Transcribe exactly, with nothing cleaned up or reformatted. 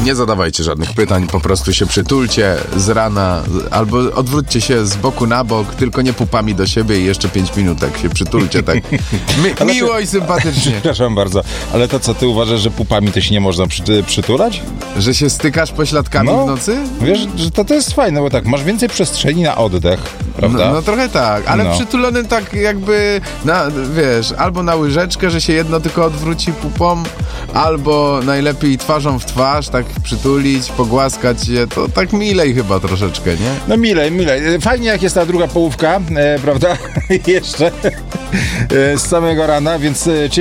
Nie zadawajcie żadnych pytań, po prostu się przytulcie z rana, albo odwróćcie się z boku na bok, tylko nie pupami do siebie i jeszcze pięć minutek się przytulcie, tak mi, miło ty... i sympatycznie. Przepraszam bardzo, ale to co, ty uważasz, że pupami to się nie można przy, przytulać? Że się stykasz pośladkami no, w nocy? Wiesz, że to, to jest fajne, bo tak, masz więcej przestrzeni na oddech, prawda? No, no trochę tak, ale no. przytulony tak jakby, na, wiesz, albo na łyżeczkę, że się jedno tylko odwróci pupą, albo najlepiej twarzą w twarz, tak przytulić, pogłaskać się, to tak milej chyba troszeczkę, nie? No milej, milej. Fajnie jak jest ta druga połówka, e, prawda? Jeszcze e, z samego rana, więc e,